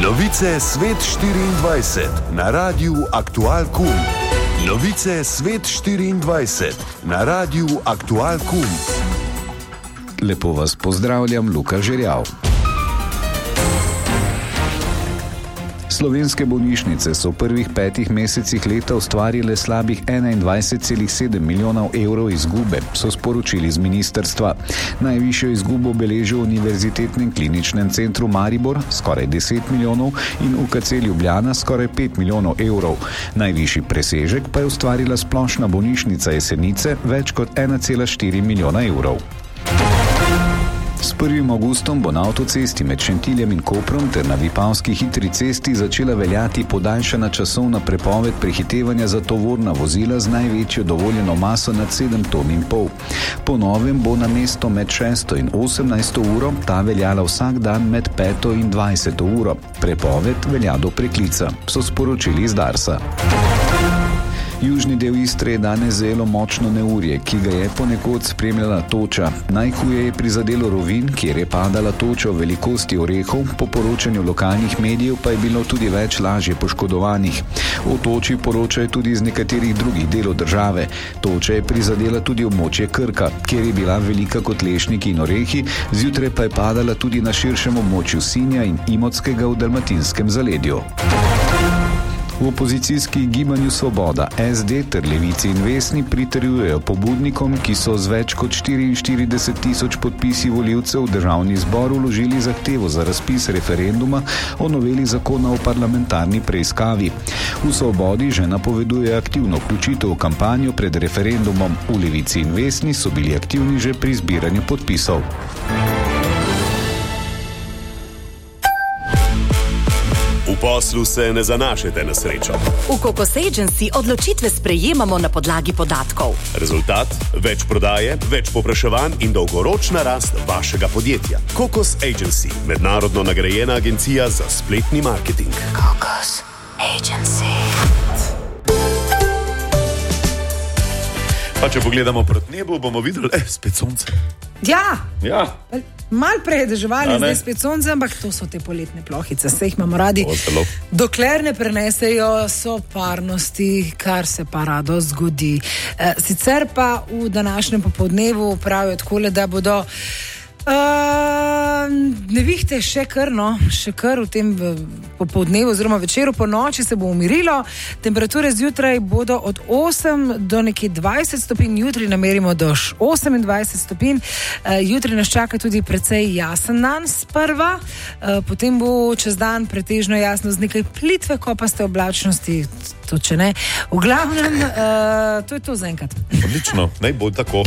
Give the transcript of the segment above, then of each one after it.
Novice Svet 24 na Radiu Aktual Kum. Novice Svet 24 na Radiu Aktual Kum. Lepo vas pozdravljam, Luka Žerjav. Slovenske bolnišnice so v prvih 5 mesecih leta ustvarile slabih 21,7 milijonov evrov izgube, so sporočili z ministrstva. Najvišjo izgubo beležijo v Univerzitetnem kliničnem centru Maribor, skoraj 10 milijonov, in UKC Ljubljana, skoraj 5 milijonov evrov. Najvišji presežek pa je ustvarila Splošna bolnišnica Jesenice, več kot 1,4 milijona evrov. S 1. avgustom bo na avtocesti med Šentiljem in Koprom ter na Vipavski hitri cesti začela veljati podaljšana časovna prepoved prehitevanja za tovorna vozila z največjo dovoljeno maso nad 7,5 ton. Po novem bo na mesto med 6. in 18. uro ta veljala vsak dan med 5. in 20. uro. Prepoved velja do preklica, so sporočili iz Darsa. Južni del Istre je danes zajelo močno neurje, ki ga je ponekod spremljala toča. Najhuje je prizadelo Rovinj, kjer je padala toča v velikosti orehov, po poročanju lokalnih medijev pa je bilo tudi več lažje poškodovanih. O toči poročajo tudi iz nekaterih drugih delov države. Toča je prizadela tudi območje Krka, kjer je bila velika kot lešniki in orehi, zjutraj pa je padala tudi na širšem območju Sinja in Imotskega v Dalmatinskem zaledju. V opozicijski gibanju Svoboda, SD ter Levici in Vesni pritrjujejo pobudnikom, ki so z več kot 44 tisoč podpisi volivcev v državni zbor vložili zahtevo za razpis referenduma o noveli zakona o parlamentarni preiskavi. V Svobodi že napovedujejo aktivno vključitev v kampanjo pred referendumom. V Levici in Vesni so bili aktivni že pri zbiranju podpisov. V poslu se ne zanašajte na srečo. V Kokos Agency odločitve sprejemamo na podlagi podatkov. Rezultat? Več prodaje, več povpraševanj in dolgoročna rast vašega podjetja. Kokos Agency, mednarodno nagrajena agencija za spletni marketing. Kokos Agency. Pa če pogledamo proti nebu, bomo videli, spet sonce. Ja. Mal prej je deževalo, zdaj spet sonce, ampak to so te poletne plohice, se jih imamo radi. Dokler ne prenesejo soparnosti, kar se pa rado zgodi. Sicer pa v današnjem popoldnevu pravijo takole, da bodo nevihte še kar v tem popoldnevu oziroma večeru, po noči se bo umirilo. Temperature zjutraj bodo od 8 do nekje 20 stopinj, jutri namerimo do 28 stopinj. Jutri nas čaka tudi precej jasen dan sprva, potem bo čez dan pretežno jasno z nekaj plitve kopaste oblačnosti, to če ne. V glavnem, to je to zaenkrat. Odlično, naj bo tako.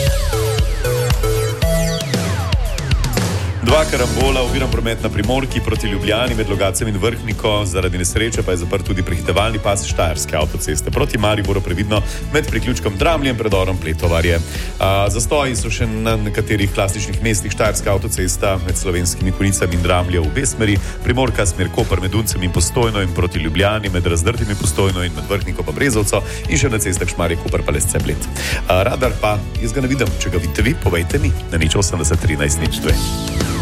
2 karambola, oviran promet na Primorki proti Ljubljani med Logatcem in Vrhniko, zaradi nesreče pa je zaprt tudi prehitevalni pas Štajerske avtoceste. Proti Mariboru previdno med priključkom Dramlje in predorom Pletovarje. Zastoji so še na nekaterih klasičnih mestih. Štajerska avtocesta med Slovenskimi Konjicami in Dramlje v obe smeri, Primorka smer Koper med Duncem in Postojno in proti Ljubljani med Razdrtimi Postojno in med Vrhniko pa Brezovco in še na cestah Šmarje Koper pa Lesce Bled. Radar pa, jaz ga ne vidim, če ga vidite vi, povejte mi na 080 13 02.